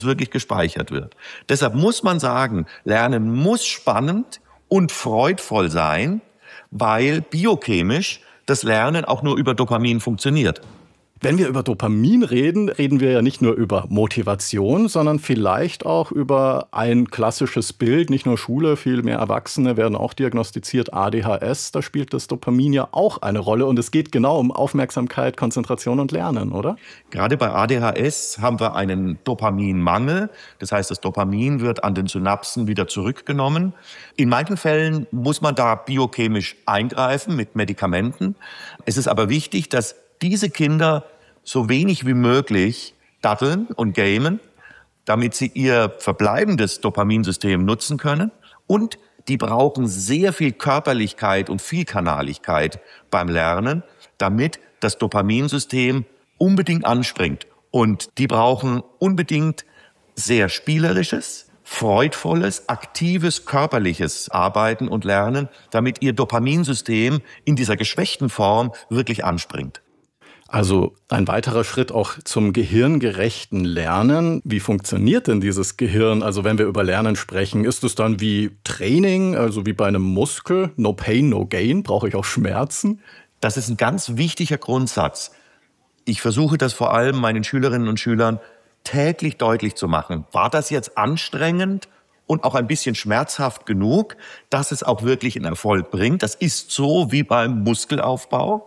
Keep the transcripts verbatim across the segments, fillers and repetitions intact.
wirklich gespeichert wird. Deshalb muss man sagen, Lernen muss spannend und freudvoll sein, weil biochemisch das Lernen auch nur über Dopamin funktioniert. Wenn wir über Dopamin reden, reden wir ja nicht nur über Motivation, sondern vielleicht auch über ein klassisches Bild. Nicht nur Schule, viel mehr Erwachsene werden auch diagnostiziert, A D H S. Da spielt das Dopamin ja auch eine Rolle. Und es geht genau um Aufmerksamkeit, Konzentration und Lernen, oder? Gerade bei A D H S haben wir einen Dopaminmangel. Das heißt, das Dopamin wird an den Synapsen wieder zurückgenommen. In manchen Fällen muss man da biochemisch eingreifen mit Medikamenten. Es ist aber wichtig, dass diese Kinder so wenig wie möglich datteln und gamen, damit sie ihr verbleibendes Dopaminsystem nutzen können. Und die brauchen sehr viel Körperlichkeit und Vielkanaligkeit beim Lernen, damit das Dopaminsystem unbedingt anspringt. Und die brauchen unbedingt sehr spielerisches, freudvolles, aktives, körperliches Arbeiten und Lernen, damit ihr Dopaminsystem in dieser geschwächten Form wirklich anspringt. Also ein weiterer Schritt auch zum gehirngerechten Lernen. Wie funktioniert denn dieses Gehirn? Also wenn wir über Lernen sprechen, ist es dann wie Training, also wie bei einem Muskel? No pain, no gain? Brauche ich auch Schmerzen? Das ist ein ganz wichtiger Grundsatz. Ich versuche das vor allem meinen Schülerinnen und Schülern täglich deutlich zu machen. War das jetzt anstrengend und auch ein bisschen schmerzhaft genug, dass es auch wirklich einen Erfolg bringt? Das ist so wie beim Muskelaufbau.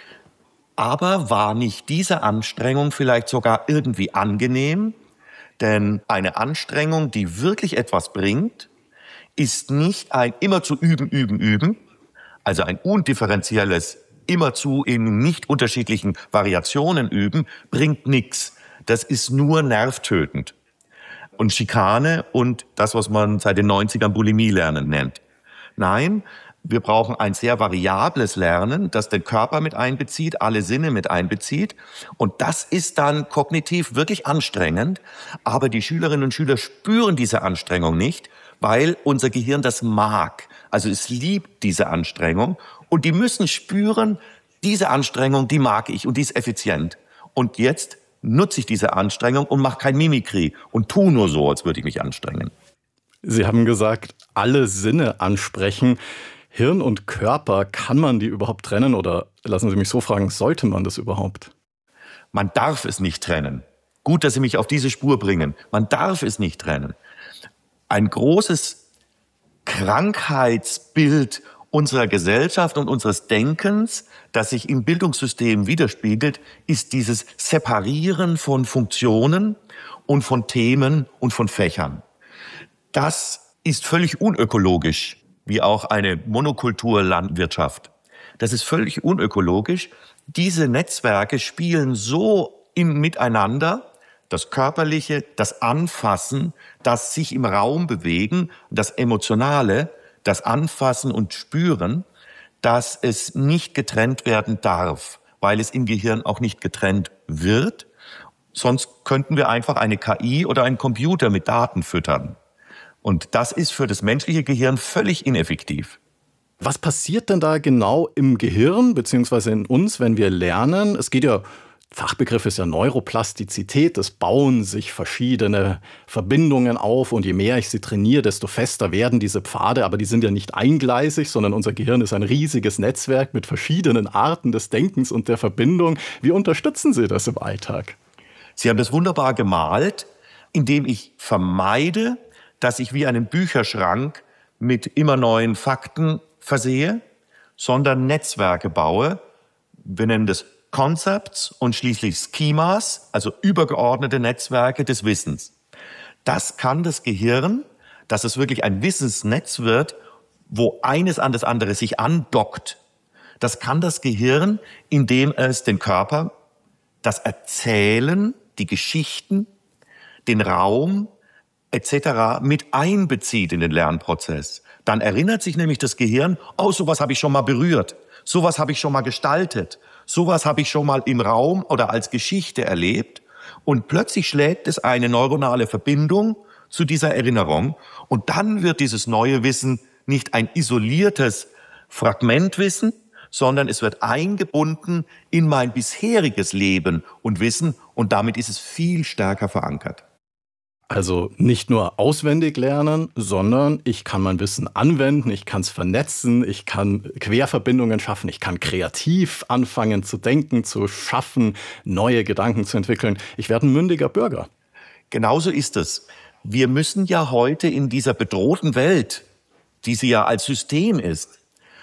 Aber war nicht diese Anstrengung vielleicht sogar irgendwie angenehm? Denn eine Anstrengung, die wirklich etwas bringt, ist nicht ein immerzu üben, üben, üben, also ein undifferenzielles immerzu in nicht unterschiedlichen Variationen üben, bringt nichts. Das ist nur nervtötend. Und Schikane und das, was man seit den neunzigern Bulimie lernen nennt. Nein, wir brauchen ein sehr variables Lernen, das den Körper mit einbezieht, alle Sinne mit einbezieht. Und das ist dann kognitiv wirklich anstrengend. Aber die Schülerinnen und Schüler spüren diese Anstrengung nicht, weil unser Gehirn das mag. Also es liebt diese Anstrengung. Und die müssen spüren, diese Anstrengung, die mag ich und die ist effizient. Und jetzt nutze ich diese Anstrengung und mache kein Mimikry und tu nur so, als würde ich mich anstrengen. Sie haben gesagt, alle Sinne ansprechen. Hirn und Körper, kann man die überhaupt trennen oder lassen Sie mich so fragen, sollte man das überhaupt? Man darf es nicht trennen. Gut, dass Sie mich auf diese Spur bringen. Man darf es nicht trennen. Ein großes Krankheitsbild unserer Gesellschaft und unseres Denkens, das sich im Bildungssystem widerspiegelt, ist dieses Separieren von Funktionen und von Themen und von Fächern. Das ist völlig unökologisch, wie auch eine Monokulturlandwirtschaft. Das ist völlig unökologisch. Diese Netzwerke spielen so im Miteinander, das Körperliche, das Anfassen, das sich im Raum bewegen, das Emotionale, das Anfassen und Spüren, dass es nicht getrennt werden darf, weil es im Gehirn auch nicht getrennt wird. Sonst könnten wir einfach eine K I oder einen Computer mit Daten füttern. Und das ist für das menschliche Gehirn völlig ineffektiv. Was passiert denn da genau im Gehirn beziehungsweise in uns, wenn wir lernen? Es geht ja, Fachbegriff ist ja Neuroplastizität, es bauen sich verschiedene Verbindungen auf und je mehr ich sie trainiere, desto fester werden diese Pfade, aber die sind ja nicht eingleisig, sondern unser Gehirn ist ein riesiges Netzwerk mit verschiedenen Arten des Denkens und der Verbindung. Wie unterstützen Sie das im Alltag? Sie haben das wunderbar gemalt, indem ich vermeide, dass ich wie einen Bücherschrank mit immer neuen Fakten versehe, sondern Netzwerke baue. Wir nennen das Concepts und schließlich Schemas, also übergeordnete Netzwerke des Wissens. Das kann das Gehirn, dass es wirklich ein Wissensnetz wird, wo eines an das andere sich andockt. Das kann das Gehirn, indem es den Körper, das Erzählen, die Geschichten, den Raum et cetera mit einbezieht in den Lernprozess. Dann erinnert sich nämlich das Gehirn, oh, sowas habe ich schon mal berührt, sowas habe ich schon mal gestaltet, sowas habe ich schon mal im Raum oder als Geschichte erlebt. Und plötzlich schlägt es eine neuronale Verbindung zu dieser Erinnerung. Und dann wird dieses neue Wissen nicht ein isoliertes Fragmentwissen, sondern es wird eingebunden in mein bisheriges Leben und Wissen. Und damit ist es viel stärker verankert. Also nicht nur auswendig lernen, sondern ich kann mein Wissen anwenden, ich kann es vernetzen, ich kann Querverbindungen schaffen, ich kann kreativ anfangen zu denken, zu schaffen, neue Gedanken zu entwickeln. Ich werde ein mündiger Bürger. Genauso ist es. Wir müssen ja heute in dieser bedrohten Welt, die sie ja als System ist,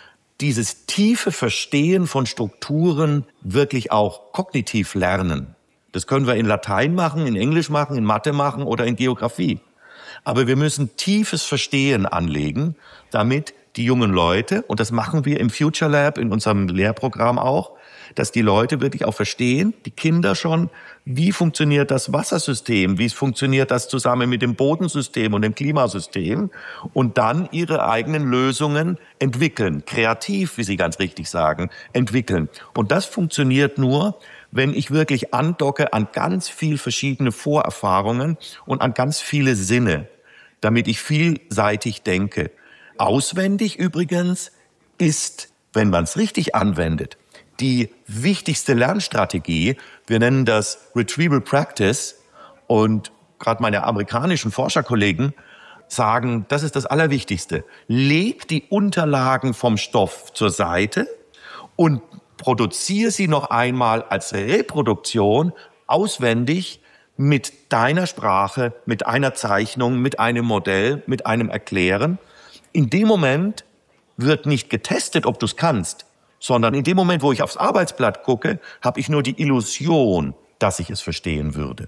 dieses tiefe Verstehen von Strukturen wirklich auch kognitiv lernen. Das können wir in Latein machen, in Englisch machen, in Mathe machen oder in Geografie. Aber wir müssen tiefes Verstehen anlegen, damit die jungen Leute, und das machen wir im Future Lab, in unserem Lehrprogramm auch, dass die Leute wirklich auch verstehen, die Kinder schon, wie funktioniert das Wassersystem, wie funktioniert das zusammen mit dem Bodensystem und dem Klimasystem und dann ihre eigenen Lösungen entwickeln, kreativ, wie Sie ganz richtig sagen, entwickeln. Und das funktioniert nur, wenn ich wirklich andocke an ganz viel verschiedene Vorerfahrungen und an ganz viele Sinne, damit ich vielseitig denke. Auswendig übrigens ist, wenn man es richtig anwendet, die wichtigste Lernstrategie. Wir nennen das Retrieval Practice und gerade meine amerikanischen Forscherkollegen sagen, das ist das Allerwichtigste. Leg die Unterlagen vom Stoff zur Seite und produziere sie noch einmal als Reproduktion auswendig mit deiner Sprache, mit einer Zeichnung, mit einem Modell, mit einem Erklären. In dem Moment wird nicht getestet, ob du es kannst, sondern in dem Moment, wo ich aufs Arbeitsblatt gucke, habe ich nur die Illusion, dass ich es verstehen würde.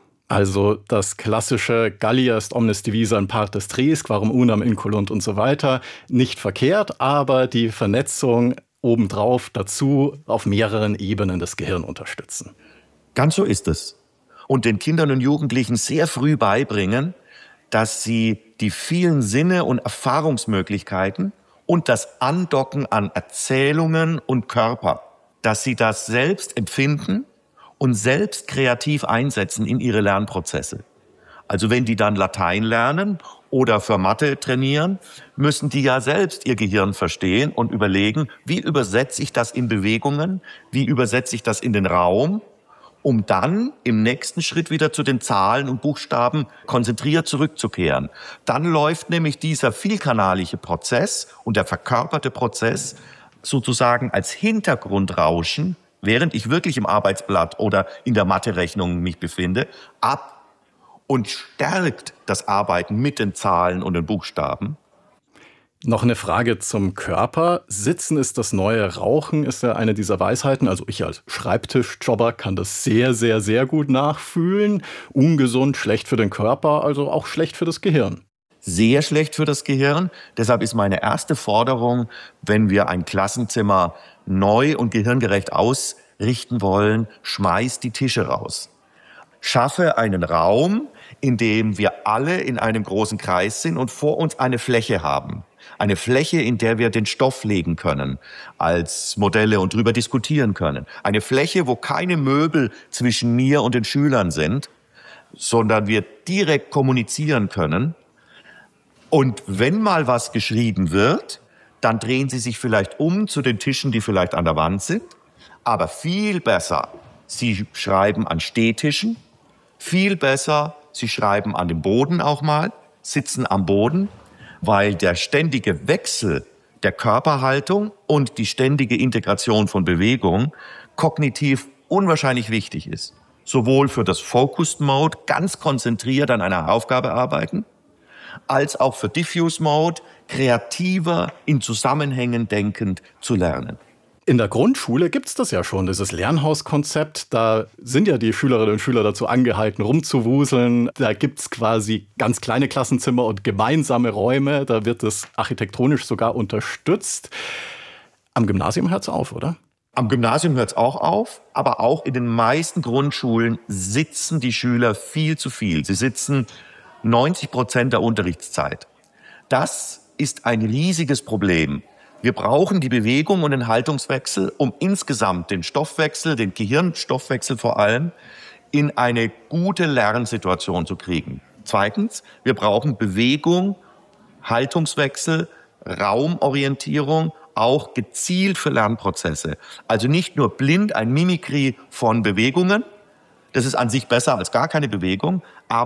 Also das klassische Gallia est omnis divisa in partes tres, quarum unam incolunt und so weiter, nicht verkehrt, aber die Vernetzung obendrauf dazu auf mehreren Ebenen das Gehirn unterstützen. Ganz so ist es. Und den Kindern und Jugendlichen sehr früh beibringen, dass sie die vielen Sinne und Erfahrungsmöglichkeiten und das Andocken an Erzählungen und Körper, dass sie das selbst empfinden und selbst kreativ einsetzen in ihre Lernprozesse. Also wenn die dann Latein lernen oder für Mathe trainieren, müssen die ja selbst ihr Gehirn verstehen und überlegen, wie übersetze ich das in Bewegungen, wie übersetze ich das in den Raum, um dann im nächsten Schritt wieder zu den Zahlen und Buchstaben konzentriert zurückzukehren. Dann läuft nämlich dieser vielkanalige Prozess und der verkörperte Prozess sozusagen als Hintergrundrauschen, während ich wirklich im Arbeitsblatt oder in der Mathe-Rechnung mich befinde, ab und stärkt das Arbeiten mit den Zahlen und den Buchstaben. Noch eine Frage zum Körper. Sitzen ist das neue Rauchen, ist ja eine dieser Weisheiten. Also ich als Schreibtischjobber kann das sehr, sehr, sehr gut nachfühlen. Ungesund, schlecht für den Körper, also auch schlecht für das Gehirn. Sehr schlecht für das Gehirn. Deshalb ist meine erste Forderung, wenn wir ein Klassenzimmer neu und gehirngerecht ausrichten wollen, schmeiß die Tische raus. Schaffe einen Raum, in dem wir alle in einem großen Kreis sind und vor uns eine Fläche haben. Eine Fläche, in der wir den Stoff legen können als Modelle und drüber diskutieren können. Eine Fläche, wo keine Möbel zwischen mir und den Schülern sind, sondern wir direkt kommunizieren können. Und wenn mal was geschrieben wird, dann drehen sie sich vielleicht um zu den Tischen, die vielleicht an der Wand sind. Aber viel besser, sie schreiben an Stehtischen. Viel besser, sie schreiben an dem Boden auch mal, sitzen am Boden, weil der ständige Wechsel der Körperhaltung und die ständige Integration von Bewegung kognitiv unwahrscheinlich wichtig ist. Sowohl für das Focused Mode, ganz konzentriert an einer Aufgabe arbeiten, als auch für Diffuse Mode, kreativer, in Zusammenhängen denkend zu lernen. In der Grundschule gibt es das ja schon, dieses Lernhauskonzept. Da sind ja die Schülerinnen und Schüler dazu angehalten, rumzuwuseln. Da gibt es quasi ganz kleine Klassenzimmer und gemeinsame Räume. Da wird es architektonisch sogar unterstützt. Am Gymnasium hört es auf, oder? Am Gymnasium hört es auch auf, aber auch in den meisten Grundschulen sitzen die Schüler viel zu viel. Sie sitzen neunzig Prozent der Unterrichtszeit. Das ist ein riesiges Problem. Wir brauchen die Bewegung und den Haltungswechsel, um insgesamt den Stoffwechsel, den Gehirnstoffwechsel vor allem, in eine gute Lernsituation zu kriegen. Zweitens, wir brauchen Bewegung, Haltungswechsel, Raumorientierung, auch gezielt für Lernprozesse. Also nicht nur blind ein Mimikry von Bewegungen, das ist an sich besser als gar keine Bewegung, aber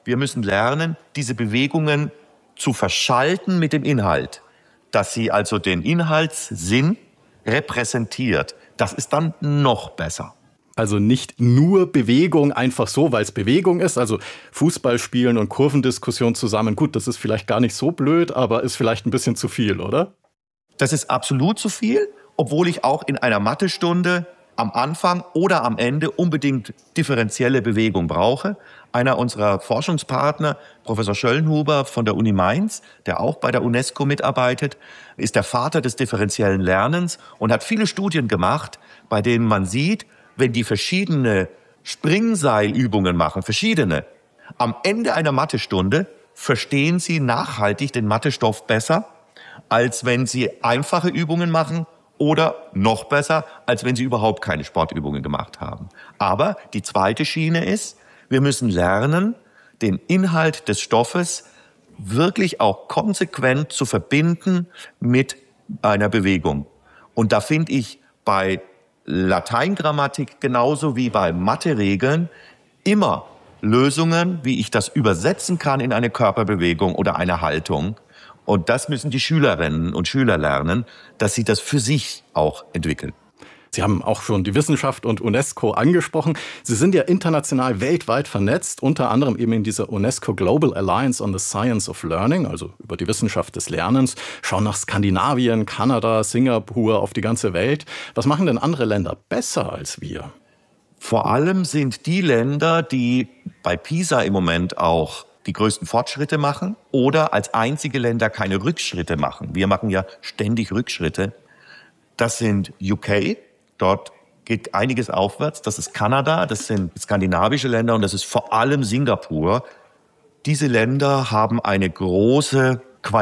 Wir müssen lernen, diese Bewegungen zu verschalten mit dem Inhalt, dass sie also den Inhaltssinn repräsentiert. Das ist dann noch besser. Also nicht nur Bewegung einfach so, weil es Bewegung ist. Also Fußball spielen und Kurvendiskussion zusammen. Gut, das ist vielleicht gar nicht so blöd, aber ist vielleicht ein bisschen zu viel, oder? Das ist absolut zu viel, obwohl ich auch in einer Mathestunde am Anfang oder am Ende unbedingt differenzielle Bewegung brauche. Einer unserer Forschungspartner, Professor Schöllenhuber von der Uni Mainz, der auch bei der UNESCO mitarbeitet, ist der Vater des differenziellen Lernens und hat viele Studien gemacht, bei denen man sieht, wenn die verschiedene Springseilübungen machen, verschiedene, am Ende einer Mathestunde verstehen sie nachhaltig den Mathestoff besser, als wenn sie einfache Übungen machen oder noch besser, als wenn sie überhaupt keine Sportübungen gemacht haben. Aber die zweite Schiene ist, wir müssen lernen, den Inhalt des Stoffes wirklich auch konsequent zu verbinden mit einer Bewegung. Und da finde ich bei Lateingrammatik genauso wie bei Mathe-Regeln immer Lösungen, wie ich das übersetzen kann in eine Körperbewegung oder eine Haltung. Und das müssen die Schülerinnen und Schüler lernen, dass sie das für sich auch entwickeln. Sie haben auch schon die Wissenschaft und UNESCO angesprochen. Sie sind ja international weltweit vernetzt, unter anderem eben in dieser UNESCO Global Alliance on the Science of Learning, also über die Wissenschaft des Lernens, schauen nach Skandinavien, Kanada, Singapur, auf die ganze Welt. Was machen denn andere Länder besser als wir? Vor allem sind die Länder, die bei PISA im Moment auch die größten Fortschritte machen oder als einzige Länder keine Rückschritte machen. Wir machen ja ständig Rückschritte. Das sind U K, dort geht einiges aufwärts. Das ist Kanada, das sind skandinavische Länder und das ist vor allem Singapur. Diese Länder haben eine große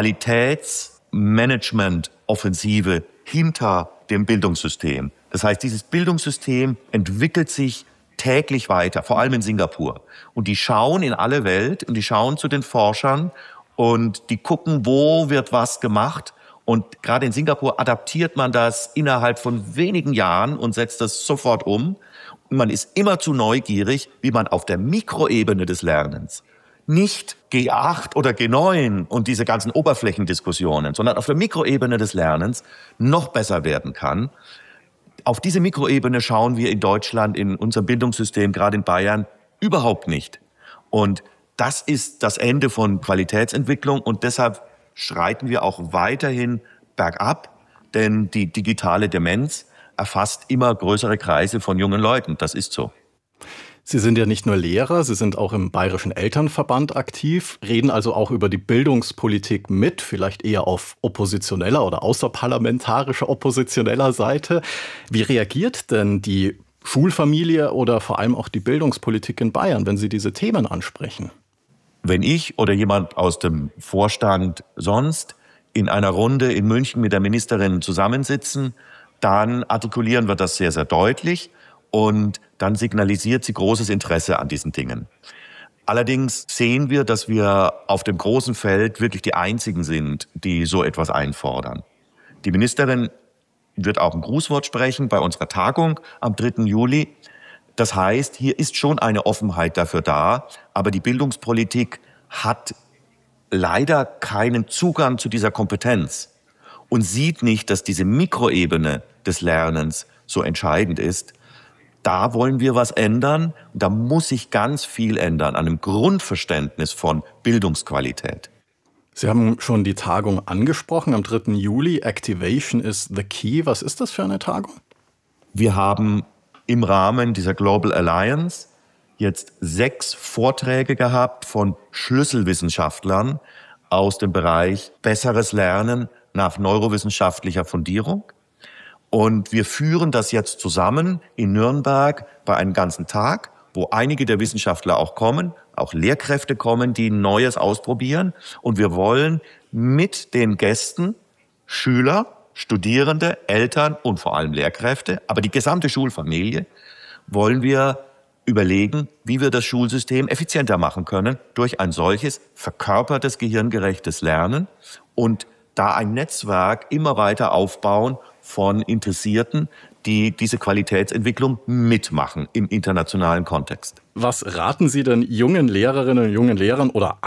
Qualitätsmanagement-Offensive hinter dem Bildungssystem. Das heißt, dieses Bildungssystem entwickelt sich täglich weiter, vor allem in Singapur. Und die schauen in alle Welt und die schauen zu den Forschern und die gucken, wo wird was gemacht. Und gerade in Singapur adaptiert man das innerhalb von wenigen Jahren und setzt das sofort um. Und man ist immer zu neugierig, wie man auf der Mikroebene des Lernens, nicht G acht oder G neun und diese ganzen Oberflächendiskussionen, sondern auf der Mikroebene des Lernens noch besser werden kann. Auf diese Mikroebene schauen wir in Deutschland, in unserem Bildungssystem, gerade in Bayern, überhaupt nicht. Und das ist das Ende von Qualitätsentwicklung und deshalb schreiten wir auch weiterhin bergab, denn die digitale Demenz erfasst immer größere Kreise von jungen Leuten. Das ist so. Sie sind ja nicht nur Lehrer, Sie sind auch im Bayerischen Elternverband aktiv, reden also auch über die Bildungspolitik mit, vielleicht eher auf oppositioneller oder außerparlamentarischer oppositioneller Seite. Wie reagiert denn die Schulfamilie oder vor allem auch die Bildungspolitik in Bayern, wenn Sie diese Themen ansprechen? Wenn ich oder jemand aus dem Vorstand sonst in einer Runde in München mit der Ministerin zusammensitzen, dann artikulieren wir das sehr, sehr deutlich. Und dann signalisiert sie großes Interesse an diesen Dingen. Allerdings sehen wir, dass wir auf dem großen Feld wirklich die Einzigen sind, die so etwas einfordern. Die Ministerin wird auch ein Grußwort sprechen bei unserer Tagung am dritten Juli. Das heißt, hier ist schon eine Offenheit dafür da, aber die Bildungspolitik hat leider keinen Zugang zu dieser Kompetenz und sieht nicht, dass diese Mikroebene des Lernens so entscheidend ist. Da wollen wir was ändern. Da muss sich ganz viel ändern an einem Grundverständnis von Bildungsqualität. Sie haben schon die Tagung angesprochen am dritten Juli. Activation is the key. Was ist das für eine Tagung? Wir haben im Rahmen dieser Global Alliance jetzt sechs Vorträge gehabt von Schlüsselwissenschaftlern aus dem Bereich besseres Lernen nach neurowissenschaftlicher Fundierung. Und wir führen das jetzt zusammen in Nürnberg bei einem ganzen Tag, wo einige der Wissenschaftler auch kommen, auch Lehrkräfte kommen, die Neues ausprobieren. Und wir wollen mit den Gästen Schüler, Studierende, Eltern und vor allem Lehrkräfte, aber die gesamte Schulfamilie, wollen wir überlegen, wie wir das Schulsystem effizienter machen können durch ein solches verkörpertes, gehirngerechtes Lernen und da ein Netzwerk immer weiter aufbauen von Interessierten, die diese Qualitätsentwicklung mitmachen im internationalen Kontext. Was raten Sie denn jungen Lehrerinnen und jungen Lehrern oder